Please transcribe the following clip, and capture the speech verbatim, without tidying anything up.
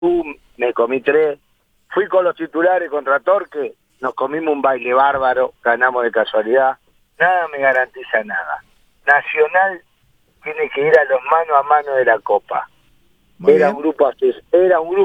pum, me comí tres. Fui con los titulares contra Torque, nos comimos un baile bárbaro, ganamos de casualidad. Nada me garantiza nada. Nacional tiene que ir a los mano a mano de la Copa. Muy era bien. un grupo era un grupo